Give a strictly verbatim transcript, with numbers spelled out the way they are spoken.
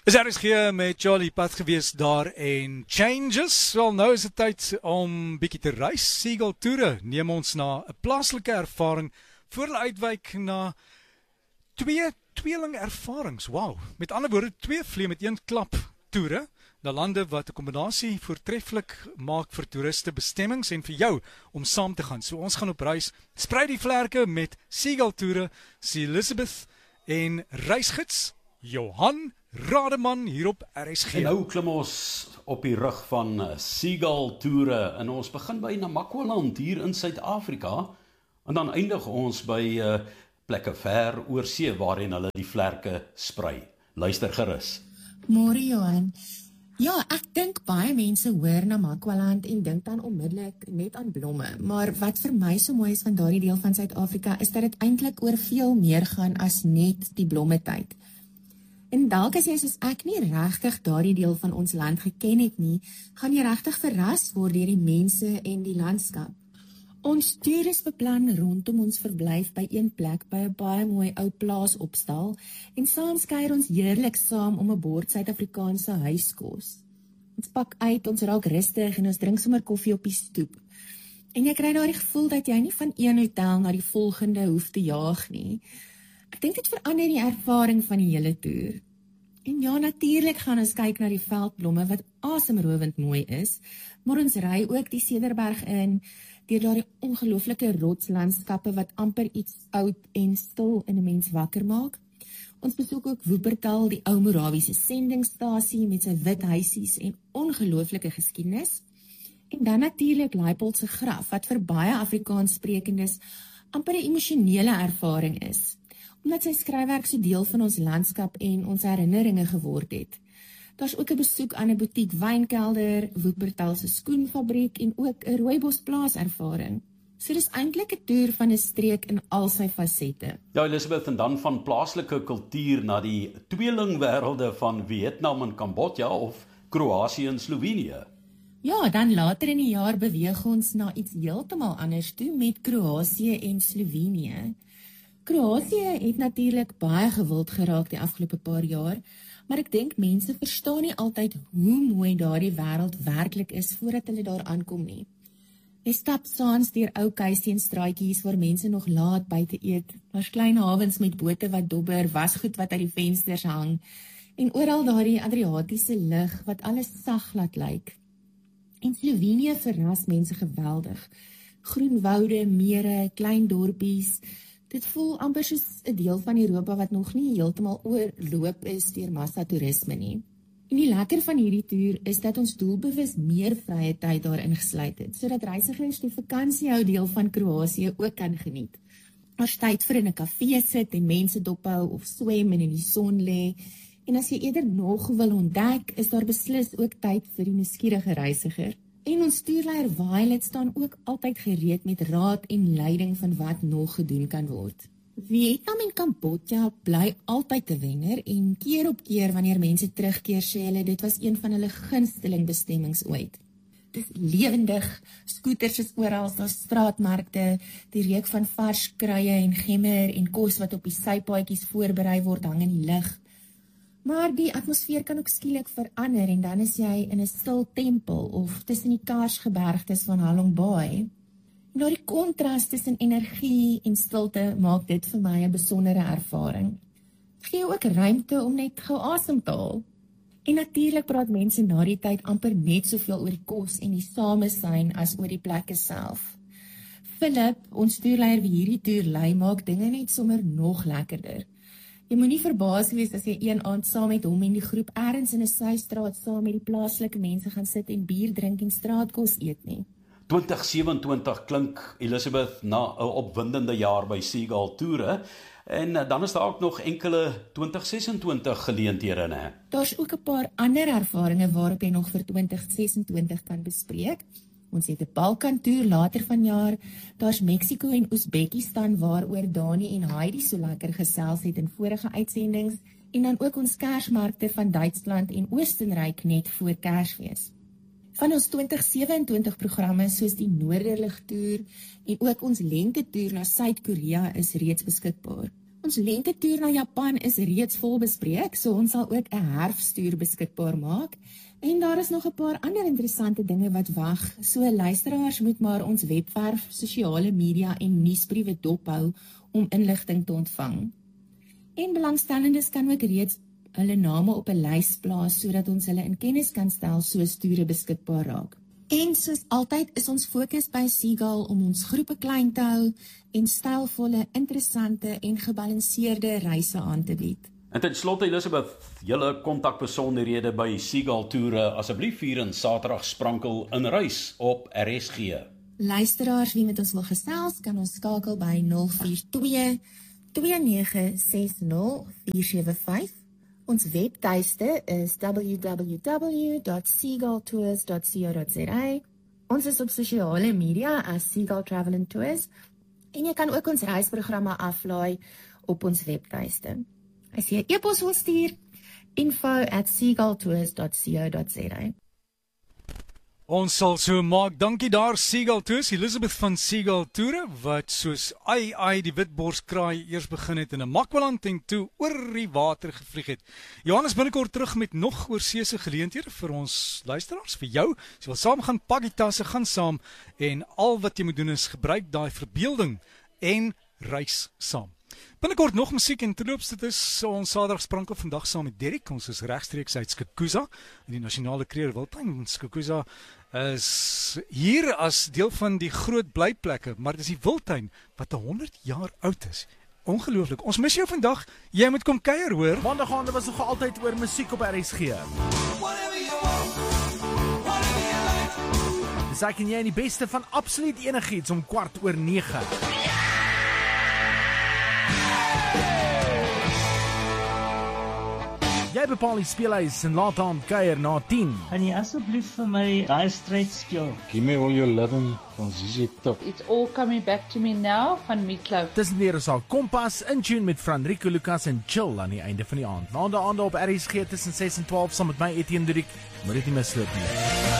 Is R S G met Charlie pad gewees daar en Changes. Wel, nou is dit tyd om bietjie te reis. Seagull Toere neem ons na 'n plaaslike ervaring voor hulle uitwyk na twee tweeling ervarings. Wow. Met ander woorde, twee vliee met een klap toere na lande wat 'n kombinasie voortreffelik maak vir toeriste bestemmings en vir jou om saam te gaan. So ons gaan op reis. Sprei die vlerke met Seagull Toere, Sir Elizabeth en reisgids Johan Rademan hier op R S G. En nou klim ons op die rug van Seagull Toere en ons begin by Namakwaland hier in Suid-Afrika en dan eindig ons by uh, plekke ver oor see waarin hulle die vlerke sprei. Luister gerus. Môre Johan. Ja, ek dink baie mense hoor Namakwaland en dink dan onmiddellik net aan blomme, maar wat vir my so mooi is van daardie deel van Suid-Afrika is dat dit eintlik oor veel meer gaan as net die blommetyd. En dalk as jy soos ek nie regtig daardie deel van ons land geken het nie, gaan jy regtig verras word deur die mense en die landskap. Ons toer is beplan rondom ons verblyf by een plek by 'n baie mooi ou plaas opstal en saans kuier ons heerlik saam om 'n bord Suid-Afrikaanse huiskos. Ons pak uit, ons raak rustig en ons drink sommer koffie op die stoep. En jy kry daardie gevoel dat jy nie van een hotel na die volgende hoef te jaag nie. Ek dink dit verander die ervaring van die hele toer. En ja, natuurlik gaan ons kyk na die veldblomme wat asemrowend mooi is, maar ons ry ook die Cederberg in, deur daardie ongelooflike rotslandskappe wat amper iets oud en stil in 'n mens wakker maak. Ons besoek ook Wuppertal, die ou Morawiese sendingstasie met sy wit huisies en ongelooflike geskiedenis. En dan natuurlik Leipold se graf wat vir baie Afrikaans-sprekendes amper 'n emosionele ervaring is, omdat sy skryfwerk so deel van ons landskap en ons herinneringe geword het. Daar's ook 'n besoek aan 'n butiek wynkelder, Wuppertal se skoenfabriek en ook 'n rooibosplaas ervaring. So dis eintlik 'n toer van 'n streek in al sy fasette. Ja, Elizabeth, en dan van plaaslike kultuur na die tweelingwêrelde van Vietnam en Kambodja of Kroasie en Slovenië. Ja, dan later in die jaar beweeg ons na iets heeltemal anders toe met Kroasie en Slovenië. Kroasie het natuurlik baie gewild geraak die afgelope paar jaar, maar ek dink mense verstaan nie altyd hoe mooi daardie wêreld werklik is voordat hulle daar aankom nie. Jy stap saans deur ou kuisteenstraatjies waar mense nog laat buite eet, daar's klein hawens met bote wat dobber, wasgoed wat uit die vensters hang, en oral daardie Adriatiese lig wat alles sag laat lyk. En Slovenië verras mense geweldig. Groen woude, mere, klein dorpies. Dit voel amper soos 'n deel van Europa wat nog nie heeltemal oorloop is deur massatoerisme nie. En die lekker van hierdie toer is dat ons doelbewus meer vrye tyd daarin gesluit het, sodat reisigers die vakansiehou deel van Kroasie ook kan geniet. Daar's tyd vir in 'n kafee sit en mense dophou of swem en in die son lê. En as jy eerder nog wil ontdek, is daar beslis ook tyd vir die nuuskierige reisiger. En ons toerleier Violet staan ook altyd gereed met raad en leiding van wat nog gedoen kan word. Vietnam en Kambodja bly altyd 'n wenner en keer op keer wanneer mense terugkeer sê hulle dit was een van hulle gunsteling bestemmings ooit. Dis lewendig, skooters is oral, daar's straatmarkte, die reuk van vars kruie en gemmer en kos wat op die sypaadjies voorberei word hang in die lug. Maar die atmosfeer kan ook skielik verander en dan is jy in 'n stil tempel of tussen die Kaarsgebergtes van Halong Bay. En daardie kontras tussen energie en stilte maak dit vir my 'n besondere ervaring. Dit gee ook ruimte om net gou asem te haal. En natuurlik praat mense na die tyd amper net soveel oor die kos en die samesyn as oor die plekke self. Philip, ons toerleier wie hierdie toer lei, maak dinge net sommer nog lekkerder. Jy moenie verbaas wees as jy een aand saam met hom en die groep ergens in 'n systraat saam met die plaaslike mense gaan sit en bier drink en straatkos eet nie. twintig sewenentwintig klink, Elizabeth, na 'n opwindende jaar by Seagull Toere en dan is daar ook nog enkele twintig sesentwintig geleenthede, né? Daar's ook 'n paar ander ervarings waarop jy nog vir twintig sesentwintig kan bespreek. Ons het 'n Balkan-toer later vanjaar, daar's Mexico en Oezbekistan waaroor Dani en Heidi so lekker gesels het in vorige uitsendings, en dan ook ons Kersmarkte van Duitsland en Oostenryk net voor Kersfees. Van ons twintig sewenentwintig programme soos die Noorderlig toer en ook ons lente toer na Suid-Korea is reeds beskikbaar. Ons lentetoer na Japan is reeds vol bespreek, so ons sal ook 'n herfstoer beskikbaar maak. En daar is nog 'n paar ander interessante dinge wat wag, so luisteraars moet maar ons webwerf, sosiale media en nuusbriewe dophou om inligting te ontvang. En belangstellendes kan ook reeds hulle name op 'n lys plaas sodat ons hulle in kennis kan stel soos toere beskikbaar raak. En soos altyd is ons fokus by Seagull om ons groepe klein te hou en stylvolle, interessante en gebalanseerde reise aan te bied. En ten slotte Elisabeth, julle kontakbesonderhede by Seagull Toere asseblief hier in Saterdag sprankel in reis op R S G. Luisteraars wie met ons wil gesels, kan ons skakel by nul vier twee, twee nege ses nul, vier sewe vyf. Ons webtuiste is w w w dot seagull tours dot co dot za. Ons is op sosiale media as Seagull Travel and Tours en jy kan ook ons reisprogramme aflaai op ons webtuiste. As jy 'n e-pos wil stuur, info at seagull tours dot co dot za. Ons sal so maak. Dankie daar Seagull Tours, Elisabeth van Seagull Toere wat soos ai ai die witborskraai eers begin het in 'n Makwaland en toe oor die water gevlieg het. Johannes binnekort terug met nog oorseese geleenthede vir ons luisteraars, vir jou. As jy wil saam gaan, pak die tasse, gaan saam en al wat jy moet doen is gebruik daai verbeelding en reis saam. Binnekort nog musiek en terloops, dit is ons Saterdag sprankel vandag saam met Derek. Ons is regstreeks uit Skukuza in die Nasionale Kruger Wildtuin. Skukuza is hier as deel van die groot blyplekke, maar dis die wildtuin wat honderd jaar oud is. Ongelooflik. Ons mis jou vandag. Jy moet kom kuier, hoor. Maandag aande was nog altyd oor musiek op R S G. Dis ek en jy die beste van absoluut enigiets om kwart oor nege. Jy bepaal die speelhuis en laat aan kuier na tien. Kan jy asseblief vir my daai stryd speel? Give me all your loving van Z Z Top. It's all coming back to me now van Meatloaf. Tussen die is al Kompas in tune met Franrico Lucas en Chill aan die einde van die aand. Maandag aande op R S G tussen ses en twaalf saam met my Etienne Durik. Moet dit nie misloop nie.